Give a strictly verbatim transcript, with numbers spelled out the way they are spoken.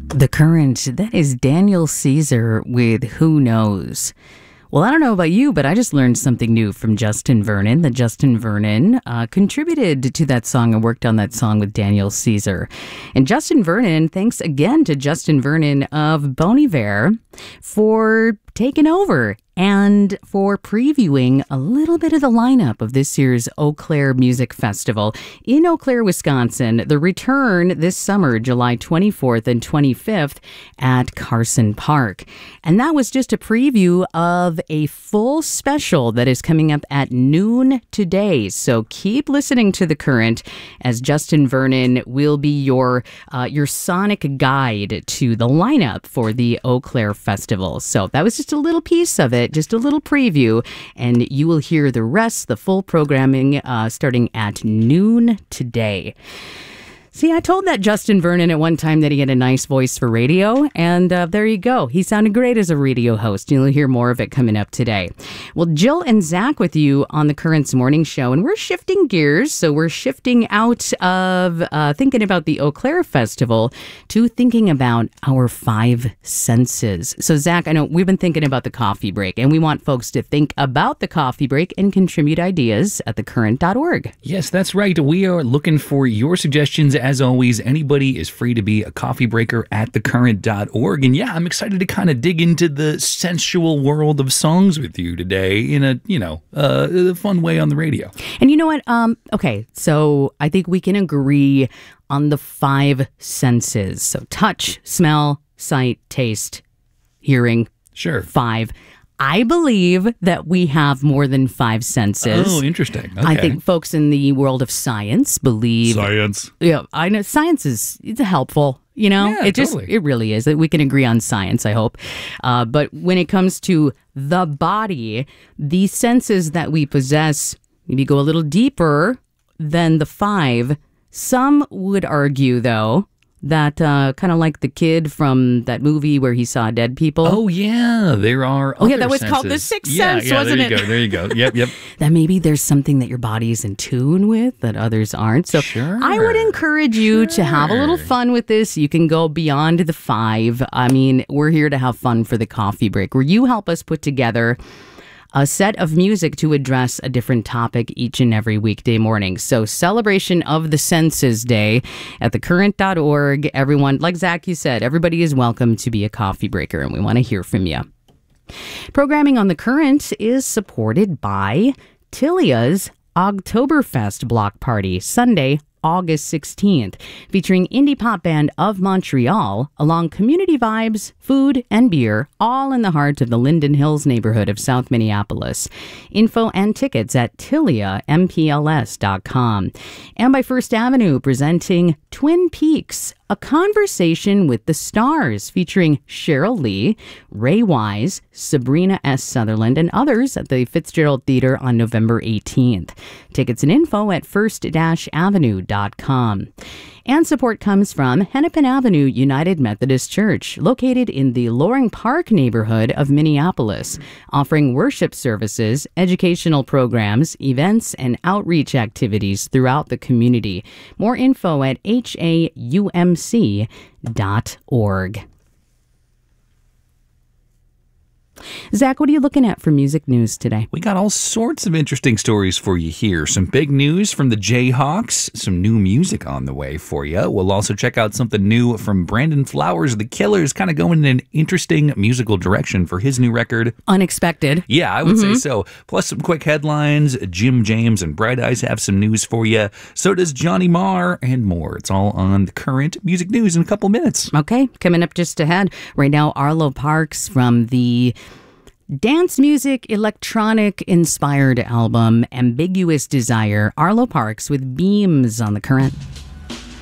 The Current, that is Daniel Caesar with Who Knows. Well, I don't know about you, but I just learned something new from Justin Vernon, that Justin Vernon uh, contributed to that song and worked on that song with Daniel Caesar. And Justin Vernon, thanks again to Justin Vernon of Bon Iver for taking over and for previewing a little bit of the lineup of this year's Eau Claire Music Festival in Eau Claire, Wisconsin. The return this summer, July twenty-fourth and twenty-fifth at Carson Park. And that was just a preview of a full special that is coming up at noon today. So keep listening to The Current as Justin Vernon will be your uh, your sonic guide to the lineup for the Eau Claire Festival. So that was just a little piece of it. Just a little preview, and you will hear the rest, the full programming, uh, starting at noon today. See, I told that Justin Vernon at one time that he had a nice voice for radio, and uh, there you go. He sounded great as a radio host. You'll hear more of it coming up today. Well, Jill and Zach with you on the Currents Morning Show, and we're shifting gears. So we're shifting out of uh, thinking about the Eau Claire Festival to thinking about our five senses. So, Zach, I know we've been thinking about the coffee break, and we want folks to think about the coffee break and contribute ideas at the current dot org. Yes, that's right. We are looking for your suggestions. As always, anybody is free to be a coffee breaker at the current dot org. And yeah, I'm excited to kind of dig into the sensual world of songs with you today in a, you know, uh, a fun way on the radio. And you know what? Um, okay, so I think we can agree on the five senses. So touch, smell, sight, taste, hearing. Sure. Five. I believe that we have more than five senses. Oh, interesting. Okay. I think folks in the world of science believe... Science. Yeah, I know science is it's helpful, you know? Yeah, it just totally. It really is. We can agree on science, I hope. Uh, but when it comes to the body, the senses that we possess, maybe go a little deeper than the five. Some would argue, though, that uh, kind of like the kid from that movie where he saw dead people. Oh, yeah. There are Oh, yeah, that other was called The senses. Sixth yeah, Sense, yeah, wasn't there it? you go. There you go. Yep, yep. That maybe there's something that your body is in tune with that others aren't. So Sure. I would encourage you to have a little Sure. fun with this. You can go beyond the five. I mean, we're here to have fun for the coffee break, where you help us put together a set of music to address a different topic each and every weekday morning. So celebration of the Senses Day at the current dot org. Everyone, like Zach, you said, everybody is welcome to be a coffee breaker, and we want to hear from you. Programming on The Current is supported by Tilia's Oktoberfest Block Party, Sunday, August sixteenth, featuring indie pop band of Montreal, along community vibes, food, and beer, all in the heart of the Linden Hills neighborhood of South Minneapolis. Info and tickets at tilia m p l s dot com. And by First Avenue, presenting Twin Peaks, A Conversation with the Stars, featuring Cheryl Lee, Ray Wise, Sabrina S. Sutherland, and others at the Fitzgerald Theater on November eighteenth. Tickets and info at first avenue dot com. And support comes from Hennepin Avenue United Methodist Church, located in the Loring Park neighborhood of Minneapolis, offering worship services, educational programs, events, and outreach activities throughout the community. More info at h a u m c dot org. Zach, what are you looking at for music news today? We got all sorts of interesting stories for you here. Some big news from the Jayhawks, some new music on the way for you. We'll also check out something new from Brandon Flowers, The Killers, kind of going in an interesting musical direction for his new record. Unexpected. Yeah, I would mm-hmm. say so. Plus some quick headlines. Jim James and Bright Eyes have some news for you. So does Johnny Marr and more. It's all on the Current Music News in a couple minutes. Okay, coming up just ahead. Right now, Arlo Parks from the dance music, electronic inspired album Ambiguous Desire. Arlo Parks with Beams on the Current.